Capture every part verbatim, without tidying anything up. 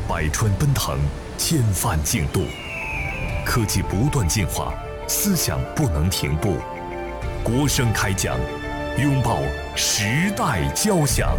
百川奔腾，千帆竞渡，科技不断进化，思想不能停步。国声开讲，拥抱时代交响。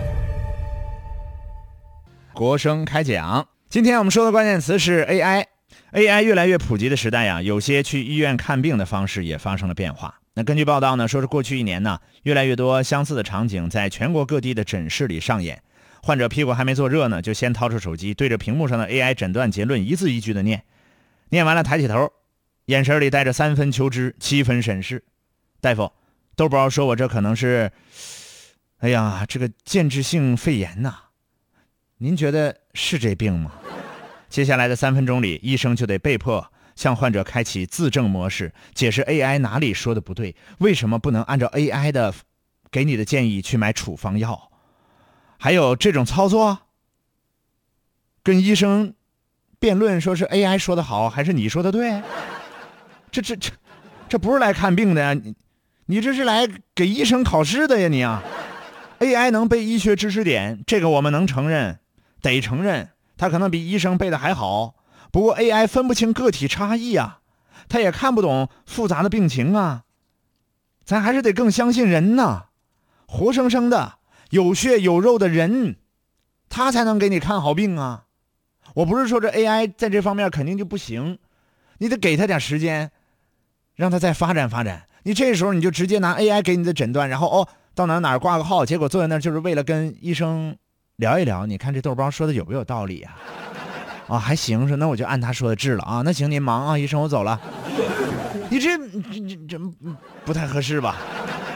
国声开讲，今天我们说的关键词是 A I。A I 越来越普及的时代呀、啊，有些去医院看病的方式也发生了变化。那根据报道呢，说是过去一年呢，越来越多相似的场景在全国各地的诊室里上演。患者屁股还没坐热呢，就先掏出手机，对着屏幕上的 A I 诊断结论一字一句的念，念完了抬起头，眼神里带着三分求知，七分审视。大夫，豆包说我这可能是，哎呀，这个间质性肺炎呐、啊，您觉得是这病吗？接下来的三分钟里，医生就得被迫向患者开启自证模式，解释 A I 哪里说的不对，为什么不能按照 A I 的给你的建议去买处方药。还有这种操作，跟医生辩论说是 A I 说的好还是你说的对，这这这这不是来看病的呀，你你这是来给医生考试的呀你啊。A I 能背医学知识点，这个我们能承认，得承认，它可能比医生背的还好。不过 A I 分不清个体差异啊，它也看不懂复杂的病情啊，咱还是得更相信人呐，活生生的有血有肉的人，他才能给你看好病啊！我不是说这 A I 在这方面肯定就不行，你得给他点时间，让他再发展发展。你这时候你就直接拿 A I 给你的诊断，然后哦到哪哪挂个号，结果坐在那儿就是为了跟医生聊一聊，你看这豆包说的有没有道理啊？啊、哦、还行，说那我就按他说的治了啊。那行您忙啊，医生我走了。你这这这不太合适吧？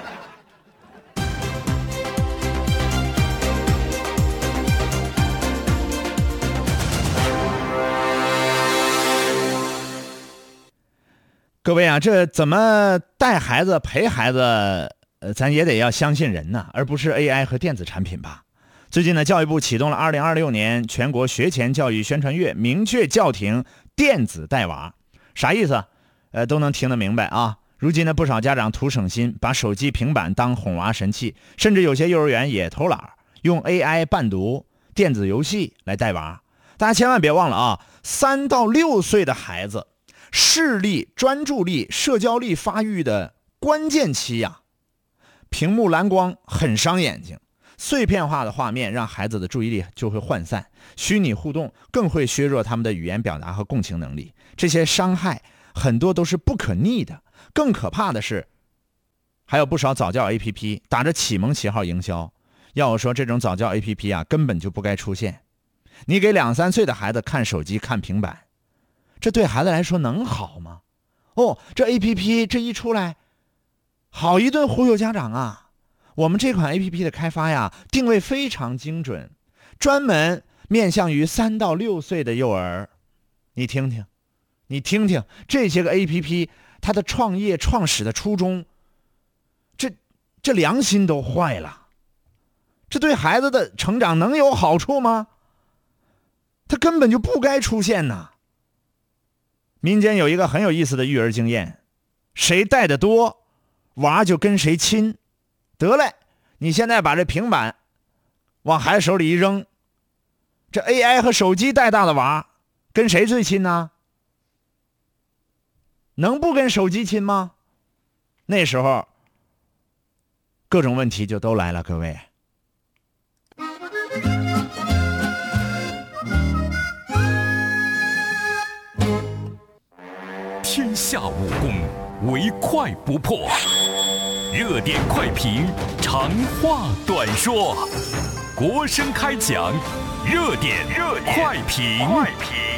各位啊，这怎么带孩子陪孩子，呃，咱也得要相信人呢，而不是 A I 和电子产品吧。最近呢，教育部启动了二零二六年全国学前教育宣传月，明确叫停电子带娃。啥意思？呃，都能听得明白啊。如今呢，不少家长图省心，把手机平板当哄娃神器，甚至有些幼儿园也偷懒，用 A I 伴读、电子游戏来带娃。大家千万别忘了啊，三到六岁的孩子视力、专注力、社交力发育的关键期呀、啊，屏幕蓝光很伤眼睛，碎片化的画面让孩子的注意力就会涣散，虚拟互动更会削弱他们的语言表达和共情能力。这些伤害很多都是不可逆的。更可怕的是，还有不少早教 A P P 打着启蒙旗号营销。要我说，这种早教 A P P 啊，根本就不该出现。你给两三岁的孩子看手机、看平板，这对孩子来说能好吗？哦，这 A P P 这一出来，好一顿忽悠家长啊！我们这款 A P P 的开发呀，定位非常精准，专门面向于三到六岁的幼儿。你听听，你听听这些个 A P P， 它的创业创始的初衷，这这良心都坏了，这对孩子的成长能有好处吗？它根本就不该出现呐！民间有一个很有意思的育儿经验，谁带的多，娃就跟谁亲。得嘞，你现在把这平板往孩子手里一扔，这 A I 和手机带大的娃跟谁最亲呢？能不跟手机亲吗？那时候各种问题就都来了，各位。 天下武功，唯快不破。热点快评，长话短说。国声开讲，热点热快评。快评。